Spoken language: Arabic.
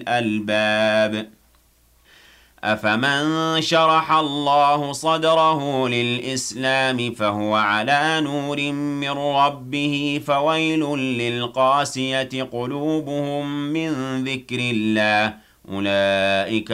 الألباب أفمن شرح الله صدره للإسلام فهو على نور من ربه فويل للقاسية قلوبهم من ذكر الله أولئك